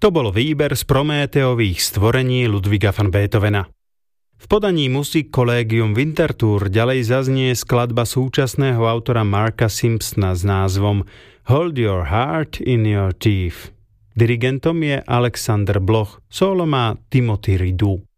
To bol výber z Prométeových stvorení Ludwiga van Beethovena. V podaní Music Collegium Winterthur ďalej zaznie skladba súčasného autora Marka Simpsona s názvom Hold Your Heart in Your Teeth. Dirigentom je Alexander Bloch, solo má Timothy Ridu.